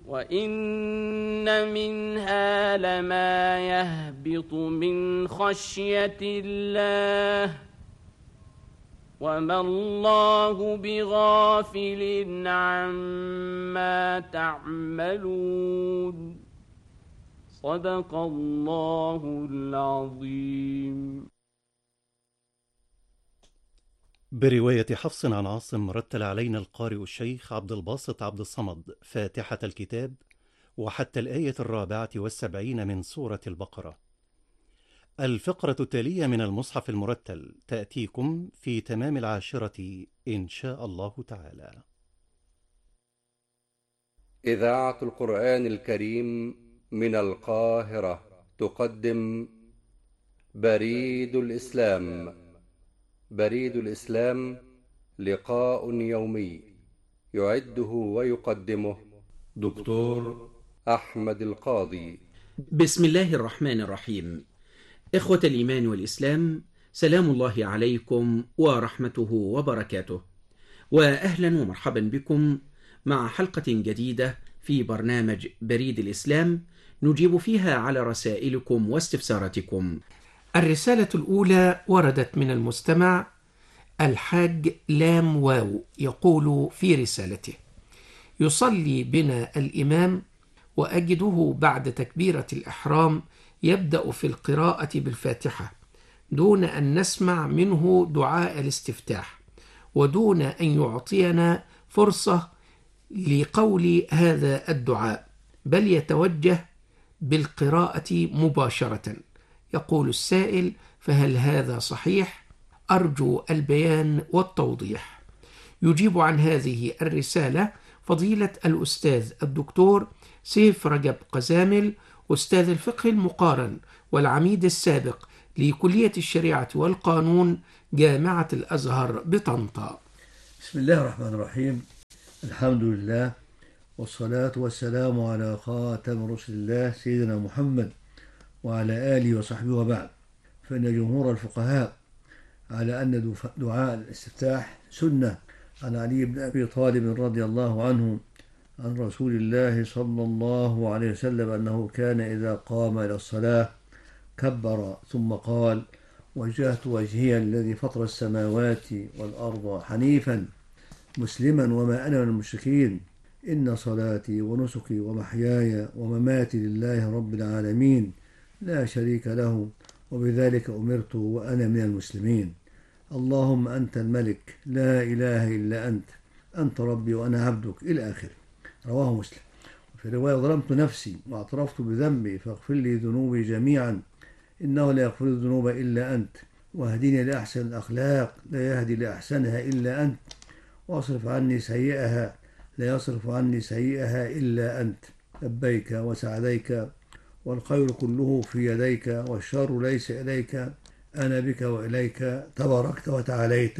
وإن منها لما يهبط من خشية الله وما الله بغافل عما تعملون صدق الله العظيم. برواية حفص عن عاصم رتل علينا القارئ الشيخ عبد الباسط عبد الصمد فاتحة الكتاب وحتى الآية 74 من سورة البقرة. الفقرة التالية من المصحف المرتل تأتيكم في تمام 10 إن شاء الله تعالى. إذاعة القرآن الكريم من القاهرة تقدم بريد الإسلام. بريد الإسلام لقاء يومي يعده ويقدمه دكتور أحمد القاضي. بسم الله الرحمن الرحيم. إخوة الإيمان والإسلام، سلام الله عليكم ورحمته وبركاته، وأهلا ومرحبا بكم مع حلقة جديدة في برنامج بريد الإسلام نجيب فيها على رسائلكم واستفساراتكم. الرسالة الأولى وردت من المستمع الحاج لام واو، يقول في رسالته: يصلي بنا الإمام وأجده بعد تكبيرة الإحرام يبدأ في القراءة بالفاتحة دون أن نسمع منه دعاء الاستفتاح، ودون أن يعطينا فرصة لقول هذا الدعاء، بل يتوجه بالقراءة مباشرة. يقول السائل: فهل هذا صحيح؟ أرجو البيان والتوضيح. يجيب عن هذه الرسالة فضيلة الأستاذ الدكتور سيف رجب قزامل، أستاذ الفقه المقارن والعميد السابق لكلية الشريعة والقانون جامعة الأزهر بطنطا. بسم الله الرحمن الرحيم. الحمد لله والصلاة والسلام على خاتم رسل الله سيدنا محمد وعلى آله وصحبه، وبعد، فإن جمهور الفقهاء على أن دعاء الاستفتاح سنة عن علي بن أبي طالب رضي الله عنه عن رسول الله صلى الله عليه وسلم أنه كان إذا قام إلى الصلاة كبر ثم قال: وجهت وجهي الذي فطر السماوات والأرض حنيفا مسلما وما أنا من المشركين، إن صلاتي ونسكي ومحياي ومماتي لله رب العالمين لا شريك له وبذلك أمرت وأنا من المسلمين. اللهم أنت الملك لا إله إلا أنت ربي وأنا عبدك، إلى آخره. رواه مسلم. في رواية: ظلمت نفسي واعترفت بذنبي فاغفر لي ذنوبي جميعا إنه لا يغفر الذنوب إلا أنت، واهدني لأحسن الأخلاق لا يهدي لأحسنها إلا أنت، واصرف عني سيئها لا يصرف عني سيئها إلا أنت، لبيك وسعديك والخير كله في يديك والشر ليس إليك، أنا بك وإليك تباركت وتعاليت،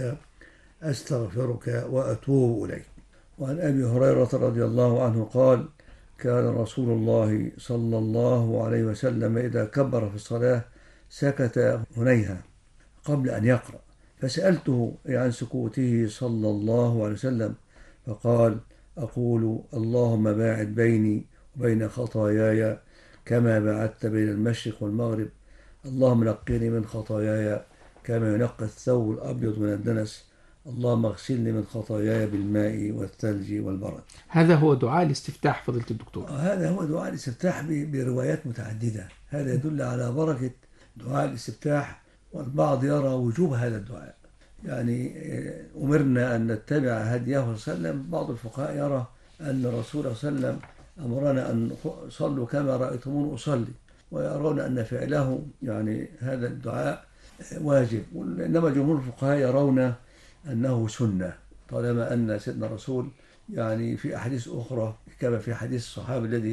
أستغفرك وأتوب إليك. وعن أبي هريرة رضي الله عنه قال: كان رسول الله صلى الله عليه وسلم إذا كبر في الصلاة سكت هنيها قبل أن يقرأ، فسألته عن سكوته صلى الله عليه وسلم فقال: أقول اللهم باعد بيني وبين خطاياي كما باعدت بين المشرق والمغرب، اللهم نقني من خطاياي كما ينقى الثوب الأبيض من الدنس، اللهم اغسلني من خطاياي بالماء والثلج والبرد. هذا هو دعاء الاستفتاح فضيلة الدكتور. هذا هو دعاء الاستفتاح بروايات متعددة. هذا يدل على بركة دعاء الاستفتاح، والبعض يرى وجوب هذا الدعاء، يعني أمرنا أن نتبع هديه صلى الله عليه وسلم. بعض الفقهاء يرى أن الرسول صلى الله عليه وسلم أمرنا أن صلوا كما رأيتمون أصلي، ويرون أن فعله يعني هذا الدعاء واجب، إنما جمهور الفقهاء يرون أنه سنة، طالما أن سيدنا الرسول يعني في أحاديث أخرى كما في حديث الصحابي الذي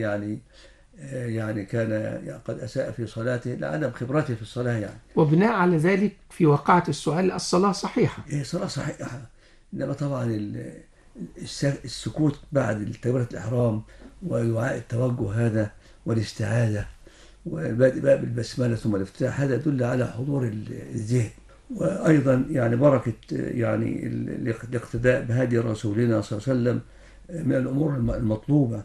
يعني كان قد أساء في صلاته لعدم خبرته في الصلاة يعني. وبناء على ذلك في وقعة السؤال الصلاة صحيحة. صلاة صحيحة، إنما طبعا السكوت بعد تكبيرة الإحرام ودعاء التوجه هذا والاستعاذة والبدء بالبسملة ثم الافتتاح، هذا يدل على حضور الذهن، وأيضا يعني بركة يعني الاقتداء بهدي رسولنا صلى الله عليه وسلم من الأمور المطلوبة.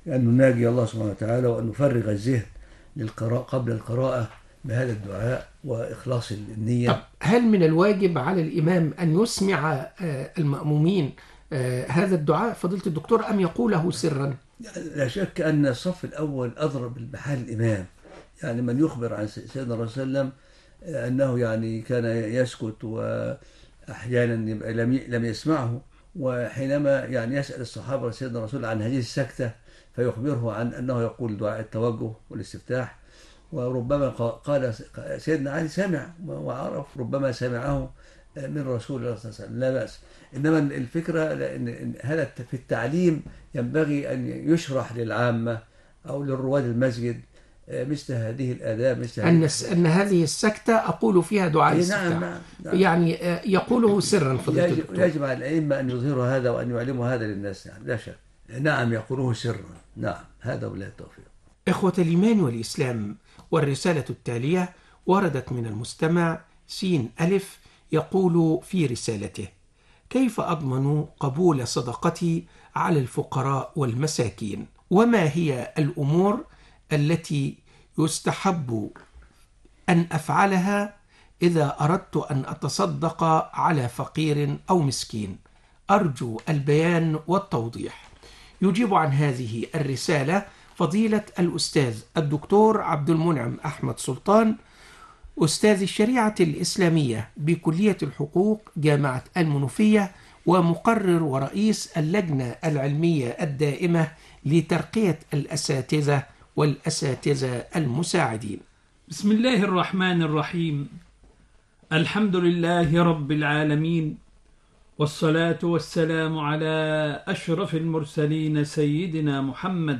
أن نناجي الله سبحانه وتعالى وأن نفرغ الذهن للقراءة قبل القراءة بهذا الدعاء وإخلاص النية. طب هل من الواجب على الإمام أن يسمع المأمومين هذا الدعاء فضيلة الدكتور أم يقوله سرا؟ لا شك أن الصف الأول أضرب بحال الإمام، يعني من يخبر عن سيدنا الرسول صلى الله عليه وسلم أنه يعني كان يسكت وأحيانا لم يسمعه، وحينما يعني يسأل الصحابة سيدنا الرسول عن هذه السكتة فيخبره عن أنه يقول دعاء التوجه والاستفتاح، وربما قال سيدنا علي سمع وعرف ربما سمعه من رسول الله صلى الله عليه وسلم لا بأس. إنما الفكرة أن هذا في التعليم ينبغي أن يشرح للعامة أو للرواد المسجد مثل هذه الآداب، مثل أن هذه السكتة أقول فيها دعاء الاستفتاح. نعم. يعني يقوله سرا فضيلة الدكتور. يجب على الأئمة أن يظهروا هذا وأن يعلموا هذا للناس، يعني لا شك. نعم يقولوه سرا. نعم، هذا ولا التوفيق. إخوة الإيمان والإسلام، والرسالة التالية وردت من المستمع سين ألف يقول في رسالته: كيف أضمن قبول صدقتي على الفقراء والمساكين؟ وما هي الأمور التي يستحب أن أفعلها إذا أردت أن أتصدق على فقير أو مسكين؟ أرجو البيان والتوضيح. يجيب عن هذه الرسالة فضيلة الأستاذ الدكتور عبد المنعم أحمد سلطان، أستاذ الشريعة الإسلامية بكلية الحقوق جامعة المنوفية، ومقرر ورئيس اللجنة العلمية الدائمة لترقية الأساتذة والأساتذة المساعدين. بسم الله الرحمن الرحيم. الحمد لله رب العالمين، والصلاة والسلام على أشرف المرسلين سيدنا محمد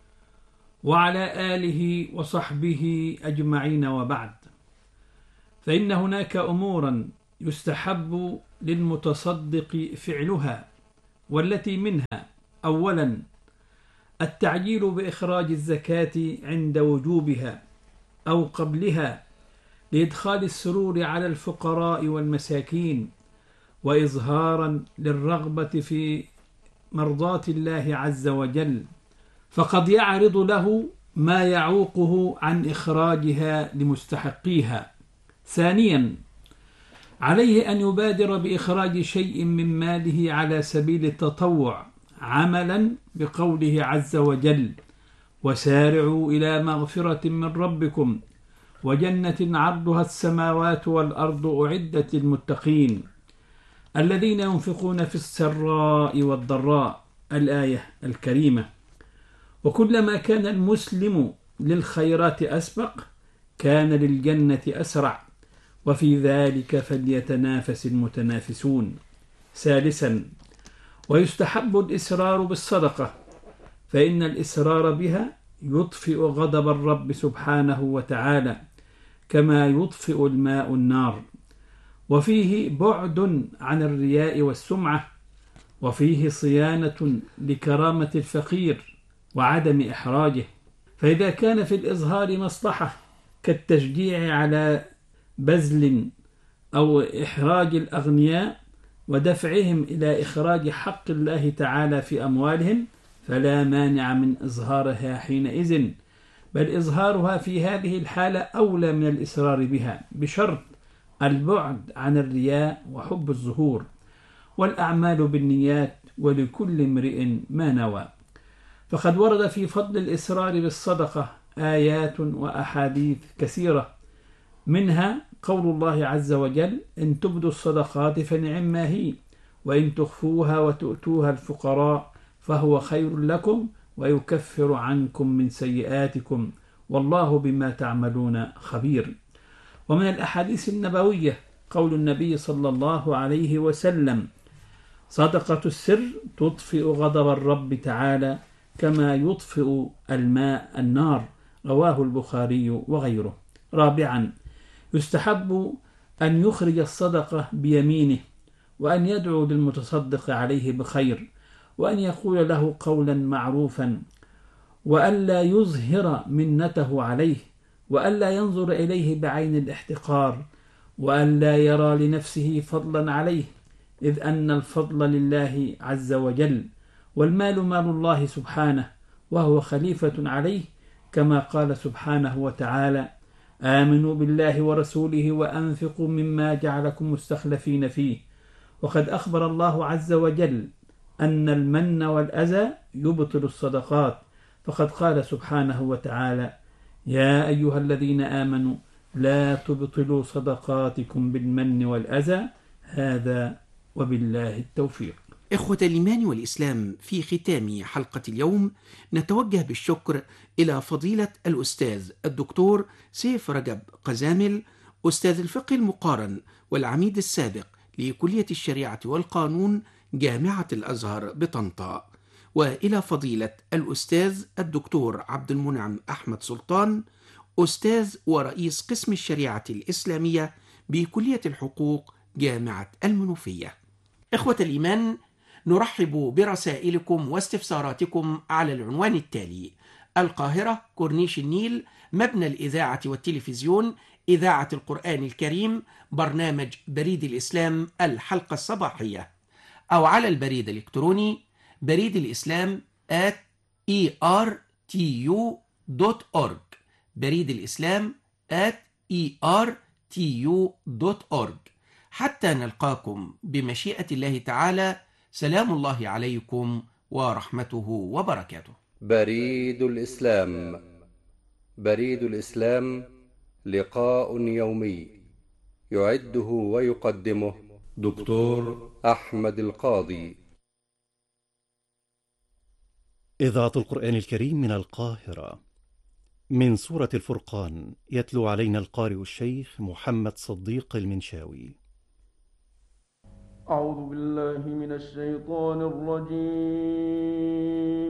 وعلى آله وصحبه أجمعين، وبعد، فإن هناك أمورا يستحب للمتصدق فعلها، والتي منها: أولا التعجيل بإخراج الزكاة عند وجوبها أو قبلها، لإدخال السرور على الفقراء والمساكين، وإظهارا للرغبة في مرضاة الله عز وجل، فقد يعرض له ما يعوقه عن إخراجها لمستحقيها. ثانيا عليه أن يبادر بإخراج شيء من ماله على سبيل التطوع، عملا بقوله عز وجل: وسارعوا إلى مغفرة من ربكم وجنة عرضها السماوات والأرض أعدت للمتقين الذين ينفقون في السراء والضراء، الآية الكريمة. وكلما كان المسلم للخيرات أسبق كان للجنة أسرع، وفي ذلك فليتنافس المتنافسون. ثالثا ويستحب الإسرار بالصدقة، فإن الإسرار بها يطفئ غضب الرب سبحانه وتعالى كما يطفئ الماء النار، وفيه بعد عن الرياء والسمعة، وفيه صيانة لكرامة الفقير وعدم إحراجه. فإذا كان في الإظهار مصلحة كالتشجيع على بذل أو إحراج الأغنياء ودفعهم إلى إخراج حق الله تعالى في أموالهم، فلا مانع من إظهارها حينئذ، بل إظهارها في هذه الحالة أولى من الإسرار بها، بشرط البعد عن الرياء وحب الظهور. والأعمال بالنيات، ولكل امرئ ما نوى. فقد ورد في فضل الإسرار بالصدقة آيات وأحاديث كثيرة، منها قول الله عز وجل: إن تبدوا الصدقات فنعما هي، وإن تخفوها وتؤتوها الفقراء فهو خير لكم ويكفر عنكم من سيئاتكم والله بما تعملون خبير. ومن الأحاديث النبوية قول النبي صلى الله عليه وسلم: صدقة السر تطفئ غضب الرب تعالى كما يطفئ الماء النار، رواه البخاري وغيره. رابعا يستحب أن يخرج الصدقة بيمينه، وأن يدعو للمتصدق عليه بخير، وأن يقول له قولا معروفا، وألا يظهر منته عليه، وألا ينظر إليه بعين الاحتقار، وألا يرى لنفسه فضلا عليه، إذ أن الفضل لله عز وجل، والمال مال الله سبحانه، وهو خليفة عليه، كما قال سبحانه وتعالى: آمنوا بالله ورسوله وأنفقوا مما جعلكم مستخلفين فيه. وقد أخبر الله عز وجل أن المن والأذى يبطل الصدقات، فقد قال سبحانه وتعالى: يا أيها الذين آمنوا لا تبطلوا صدقاتكم بالمن والأذى، هذا وبالله التوفيق. إخوة الإيمان والإسلام، في ختام حلقة اليوم نتوجه بالشكر إلى فضيلة الأستاذ الدكتور سيف رجب قزامل، أستاذ الفقه المقارن والعميد السابق لكلية الشريعة والقانون جامعة الأزهر بطنطا، وإلى فضيلة الأستاذ الدكتور عبد المنعم أحمد سلطان، أستاذ ورئيس قسم الشريعة الإسلامية بكلية الحقوق جامعة المنوفية. إخوة الإيمان، نرحب برسائلكم واستفساراتكم على العنوان التالي: القاهرة، كورنيش النيل، مبنى الإذاعة والتلفزيون، إذاعة القرآن الكريم، برنامج بريد الإسلام الحلقة الصباحية، أو على البريد الإلكتروني بريد الإسلام @ertu.org، بريد الإسلام @ertu.org. حتى نلقاكم بمشيئة الله تعالى، سلام الله عليكم ورحمته وبركاته. بريد الإسلام. بريد الإسلام لقاء يومي يعده ويقدمه دكتور أحمد القاضي. إذاعة القرآن الكريم من القاهرة، من سورة الفرقان، يتلو علينا القارئ الشيخ محمد صديق المنشاوي. أعوذ بالله من الشيطان الرجيم.